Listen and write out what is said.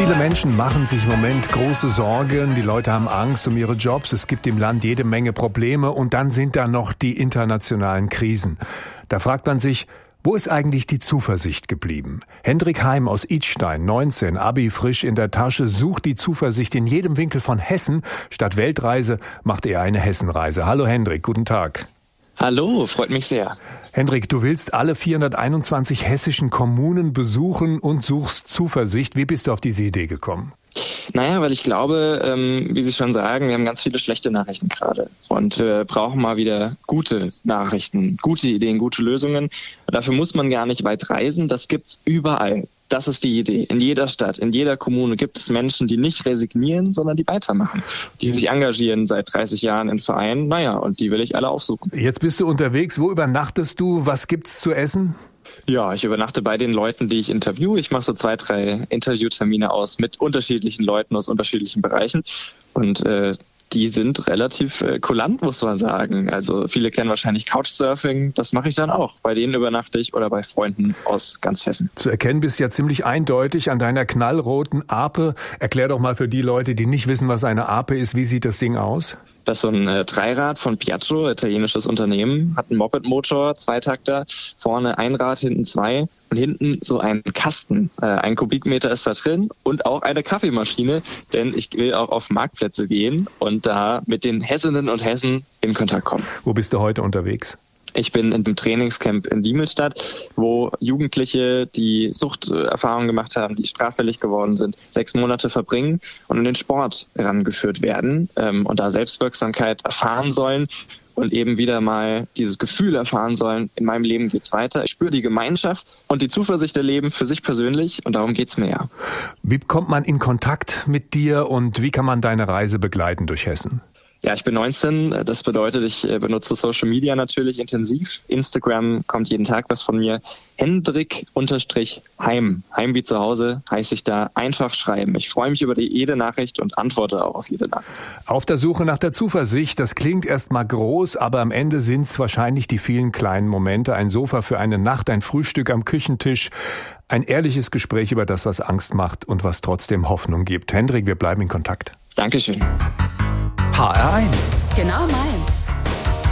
Viele Menschen machen sich im Moment große Sorgen. Die Leute haben Angst um ihre Jobs. Es gibt im Land jede Menge Probleme. Und dann sind da noch die internationalen Krisen. Da fragt man sich, wo ist eigentlich die Zuversicht geblieben? Hendrik Heim aus Idstein, 19, Abi frisch in der Tasche, sucht die Zuversicht in jedem Winkel von Hessen. Statt Weltreise macht er eine Hessenreise. Hallo Hendrik, guten Tag. Hallo, freut mich sehr. Hendrik, du willst alle 421 hessischen Kommunen besuchen und suchst Zuversicht. Wie bist du auf diese Idee gekommen? Naja, weil ich glaube, wie Sie schon sagen, wir haben ganz viele schlechte Nachrichten gerade und wir brauchen mal wieder gute Nachrichten, gute Ideen, gute Lösungen. Und dafür muss man gar nicht weit reisen, das gibt's überall. Das ist die Idee. In jeder Stadt, in jeder Kommune gibt es Menschen, die nicht resignieren, sondern die weitermachen, die sich engagieren seit 30 Jahren in Vereinen. Naja, und die will ich alle aufsuchen. Jetzt bist du unterwegs. Wo übernachtest du? Was gibt's zu essen? Ja, ich übernachte bei den Leuten, die ich interviewe. Ich mache so 2, 3 Interviewtermine aus mit unterschiedlichen Leuten aus unterschiedlichen Bereichen. Und die sind relativ kulant, muss man sagen. Also viele kennen wahrscheinlich Couchsurfing. Das mache ich dann auch. Bei denen übernachte ich oder bei Freunden aus ganz Hessen. Zu erkennen bist ja ziemlich eindeutig an deiner knallroten Ape. Erklär doch mal für die Leute, die nicht wissen, was eine Ape ist. Wie sieht das Ding aus? Das ist so ein Dreirad von Piaggio, italienisches Unternehmen, hat einen Moped-Motor, 2-Takter, vorne ein Rad, hinten 2 und hinten so ein Kasten. 1 Kubikmeter ist da drin und auch eine Kaffeemaschine, denn ich will auch auf Marktplätze gehen und da mit den Hessinnen und Hessen in Kontakt kommen. Wo bist du heute unterwegs? Ich bin in einem Trainingscamp in Diemelsstadt, wo Jugendliche, die Suchterfahrungen gemacht haben, die straffällig geworden sind, 6 Monate verbringen und in den Sport herangeführt werden und da Selbstwirksamkeit erfahren sollen und eben wieder mal dieses Gefühl erfahren sollen, in meinem Leben geht's weiter. Ich spüre die Gemeinschaft und die Zuversicht erleben für sich persönlich und darum geht's mir ja. Wie kommt man in Kontakt mit dir und wie kann man deine Reise begleiten durch Hessen? Ja, ich bin 19. Das bedeutet, ich benutze Social Media natürlich intensiv. Instagram kommt jeden Tag was von mir. Hendrik_Heim. Heim wie zu Hause heiße ich da. Einfach schreiben. Ich freue mich über jede Nachricht und antworte auch auf jede Nachricht. Auf der Suche nach der Zuversicht. Das klingt erstmal groß, aber am Ende sind es wahrscheinlich die vielen kleinen Momente. Ein Sofa für eine Nacht, ein Frühstück am Küchentisch. Ein ehrliches Gespräch über das, was Angst macht und was trotzdem Hoffnung gibt. Hendrik, wir bleiben in Kontakt. Dankeschön. HR1. Genau meins.